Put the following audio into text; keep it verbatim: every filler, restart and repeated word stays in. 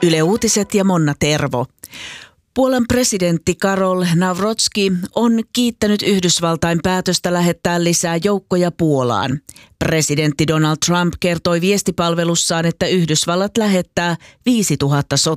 Yle Uutiset ja Monna Tervo. Puolan presidentti Karol Nawrocki on kiittänyt Yhdysvaltain päätöstä lähettää lisää joukkoja Puolaan. Presidentti Donald Trump kertoi viestipalvelussaan, että Yhdysvallat lähettää viisituhatta sotilasta